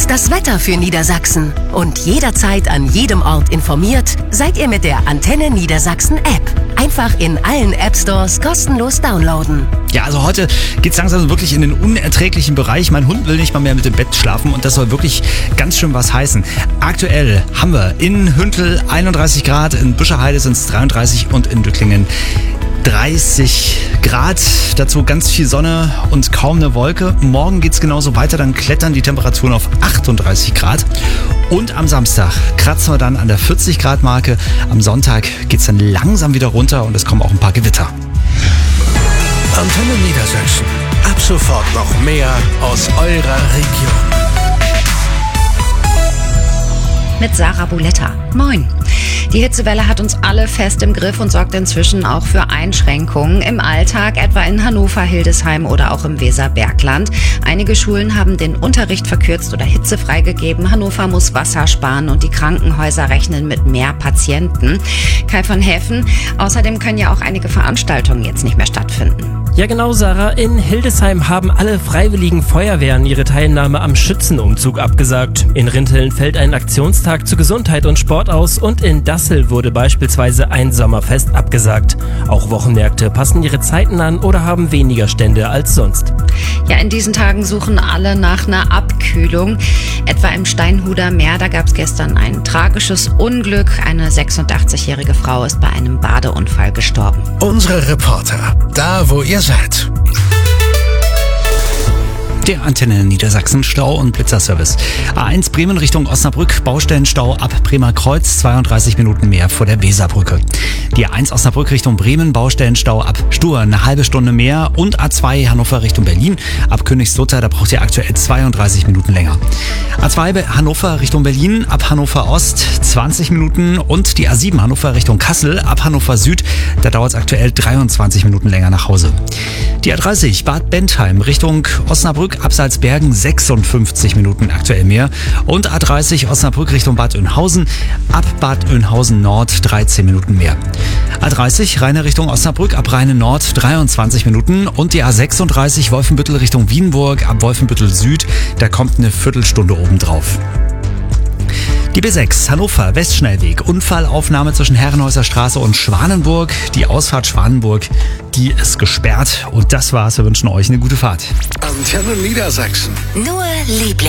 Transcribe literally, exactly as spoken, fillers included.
Jetzt das Wetter für Niedersachsen. Und jederzeit an jedem Ort informiert seid ihr mit der Antenne Niedersachsen App. Einfach in allen App Stores kostenlos downloaden. Ja, also heute geht's langsam wirklich in den unerträglichen Bereich. Mein Hund will nicht mal mehr mit dem Bett schlafen und das soll wirklich ganz schön was heißen. Aktuell haben wir in Hüntel einunddreißig Grad, in Büscherheide sind es dreiunddreißig und in Dücklingen dreißig Grad. Dazu ganz viel Sonne und kaum eine Wolke. Morgen geht's genauso weiter, dann klettern die Temperaturen auf achtunddreißig Grad. Und am Samstag kratzen wir dann an der vierzig Grad Marke. Am Sonntag geht's dann langsam wieder runter und es kommen auch ein paar Gewitter. Antenne Niedersachsen. Ab sofort noch mehr aus eurer Region. Mit Sarah Buletta. Moin. Die Hitzewelle hat uns alle fest im Griff und sorgt inzwischen auch für Einschränkungen im Alltag, etwa in Hannover, Hildesheim oder auch im Weserbergland. Einige Schulen haben den Unterricht verkürzt oder hitzefrei gegeben. Hannover muss Wasser sparen und die Krankenhäuser rechnen mit mehr Patienten. Kai von Häfen, außerdem können ja auch einige Veranstaltungen jetzt nicht mehr stattfinden. Ja genau, Sarah. In Hildesheim haben alle freiwilligen Feuerwehren ihre Teilnahme am Schützenumzug abgesagt. In Rinteln fällt ein Aktionstag zu Gesundheit und Sport aus und in Dassel wurde beispielsweise ein Sommerfest abgesagt. Auch Wochenmärkte passen ihre Zeiten an oder haben weniger Stände als sonst. Ja, in diesen Tagen suchen alle nach einer Abkühlung. Etwa im Steinhuder Meer, da gab es gestern ein tragisches Unglück. Eine sechsundachtzigjährige Frau ist bei einem Badeunfall gestorben. Unsere Reporter, da wo ihr seid. Der Antenne Niedersachsen Stau- und Blitzerservice. A eins Bremen Richtung Osnabrück, Baustellenstau ab Bremer Kreuz, zweiunddreißig Minuten mehr vor der Weserbrücke. Die A eins Osnabrück Richtung Bremen, Baustellenstau ab Stur, eine halbe Stunde mehr. Und A zwei Hannover Richtung Berlin, ab Königslutter, da braucht ihr aktuell zweiunddreißig Minuten länger. A zwei Hannover Richtung Berlin, ab Hannover Ost, zwanzig Minuten. Und die A sieben Hannover Richtung Kassel, ab Hannover Süd, da dauert es aktuell dreiundzwanzig Minuten länger nach Hause. Die A dreißig Bad Bentheim Richtung Osnabrück, ab Salzbergen sechsundfünfzig Minuten aktuell mehr. Und A dreißig Osnabrück Richtung Bad Oeynhausen, ab Bad Oeynhausen Nord dreizehn Minuten mehr. A dreißig Rheine Richtung Osnabrück, ab Rheine Nord dreiundzwanzig Minuten. Und die A sechsunddreißig Wolfenbüttel Richtung Wienburg, ab Wolfenbüttel Süd, da kommt eine Viertelstunde obendrauf. Die B sechs Hannover Westschnellweg, Unfallaufnahme zwischen Herrenhäuser Straße und Schwanenburg. Die Ausfahrt Schwanenburg, die ist gesperrt. Und das war's, wir wünschen euch eine gute Fahrt. Antenne Niedersachsen. Nur Liebling.